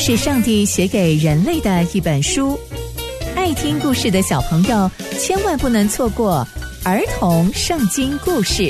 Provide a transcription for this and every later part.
是上帝写给人类的一本书，爱听故事的小朋友千万不能错过儿童圣经故事。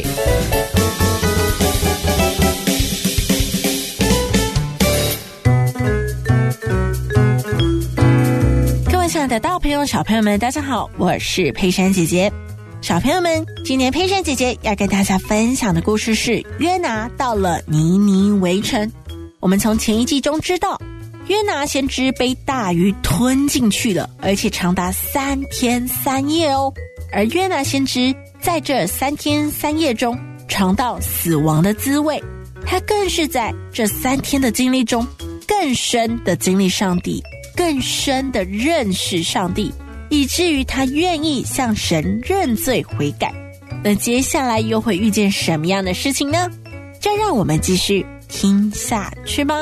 各位亲爱的大朋友小朋友们，大家好，我是佩珊姐姐。小朋友们，今天佩珊姐姐要跟大家分享的故事是约拿到了尼尼微城。我们从前一季中知道，约拿先知被大鱼吞进去了，而且长达3天3夜哦。而约拿先知在这3天3夜中尝到死亡的滋味，他更是在这3天的经历中更深的经历上帝，更深的认识上帝，以至于他愿意向神认罪悔改。那接下来又会遇见什么样的事情呢？就让我们继续听下去吧。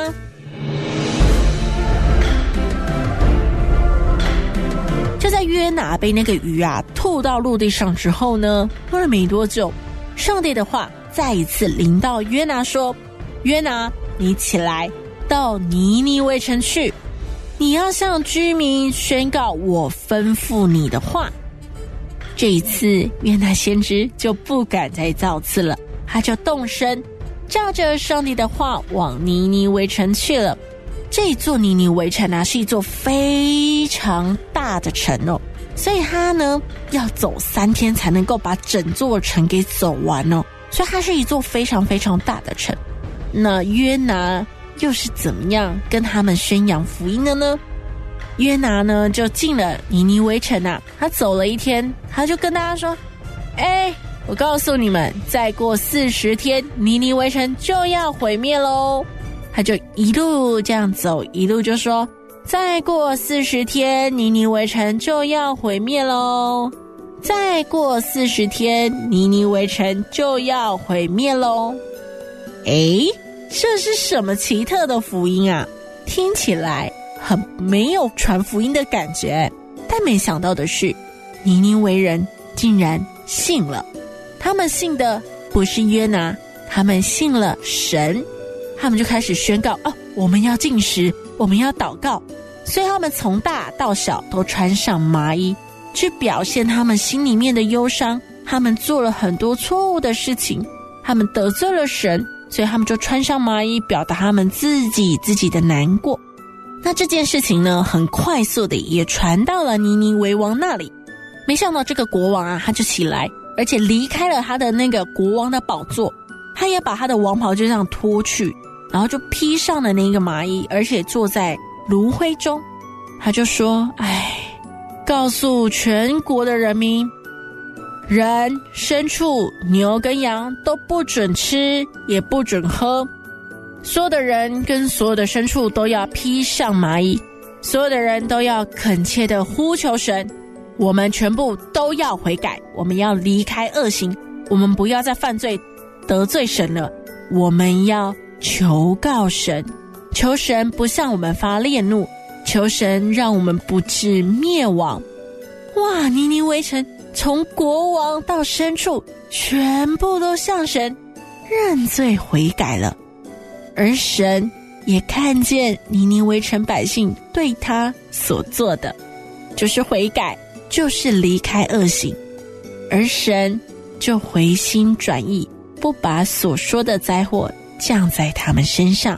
就在约拿被那个鱼吐到陆地上之后呢，过了没多久，上帝的话再一次临到约拿说，约拿，你起来到尼尼微城去，你要向居民宣告我吩咐你的话。这一次约拿先知就不敢再造次了，他就动身照着上帝的话往尼尼微城去了。这座尼尼微城是一座非常大的城哦，所以他呢要走3天才能够把整座城给走完哦，所以它是一座非常非常大的城。那约拿又是怎么样跟他们宣扬福音的呢？约拿呢就进了尼尼微城他走了1天，他就跟大家说，我告诉你们，再过40天尼尼微城就要毁灭咯。他就一路这样走，一路就说，再过40天尼尼微城就要毁灭咯，再过40天尼尼微城就要毁灭咯。这是什么奇特的福音啊？听起来很没有传福音的感觉，但没想到的是，尼尼微人竟然信了。他们信的不是约拿，他们信了神。他们就开始宣告，我们要禁食，我们要祷告。所以他们从大到小都穿上麻衣，去表现他们心里面的忧伤。他们做了很多错误的事情，他们得罪了神，所以他们就穿上麻衣，表达他们自己的难过。那这件事情呢，很快速的也传到了尼尼微王那里。没想到这个国王他就起来，而且离开了他的那个国王的宝座，他也把他的王袍就这样脱去，然后就披上了那个麻衣，而且坐在炉灰中。他就说，告诉全国的人民，人、牲畜、牛跟羊都不准吃，也不准喝。所有的人跟所有的牲畜都要披上麻衣，所有的人都要恳切的呼求神，我们全部都要悔改，我们要离开恶行，我们不要再犯罪得罪神了，我们要求告神，求神不向我们发烈怒，求神让我们不致灭亡。哇，尼尼微城从国王到牲畜全部都向神认罪悔改了，而神也看见尼尼微城百姓对他所做的，就是悔改，就是离开恶行，而神就回心转意，不把所说的灾祸降在他们身上。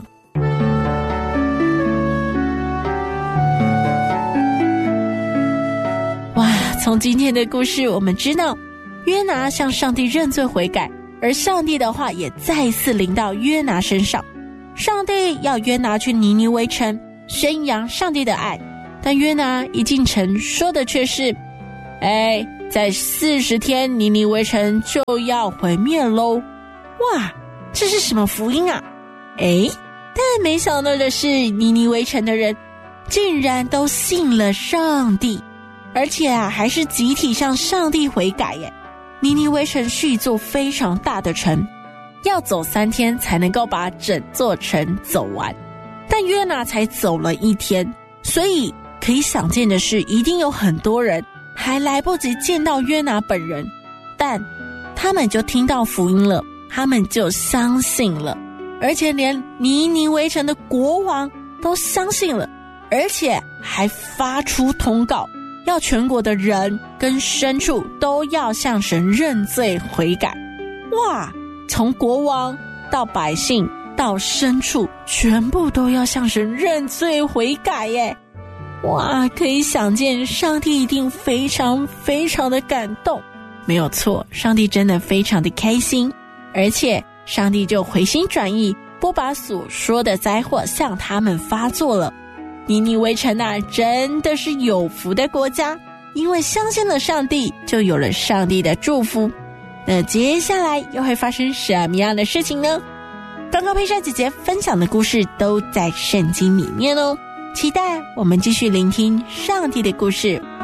哇，从今天的故事我们知道，约拿向上帝认罪悔改，而上帝的话也再次临到约拿身上。上帝要约拿去尼尼微城宣扬上帝的爱，但约拿一进城说的却是，在40天尼尼微城就要毁灭咯。哇，这是什么福音啊？但没想到的是，尼尼微城的人竟然都信了上帝，而且还是集体向上帝悔改耶。尼尼微城是一座非常大的城，要走3天才能够把整座城走完，但约拿才走了1天，所以可以想见的是，一定有很多人还来不及见到约拿本人，但他们就听到福音了，他们就相信了，而且连尼尼微城的国王都相信了，而且还发出通告，要全国的人跟牲畜都要向神认罪悔改。哇，从国王到百姓到牲畜，全部都要向神认罪悔改耶！哇，可以想见上帝一定非常非常的感动。没有错，上帝真的非常的开心，而且上帝就回心转意，不把所说的灾祸向他们发作了。尼尼微城啊，真的是有福的国家，因为相信了上帝，就有了上帝的祝福。那接下来又会发生什么样的事情呢？刚刚佩珊姐姐分享的故事都在圣经里面哦，期待我们继续聆听上帝的故事。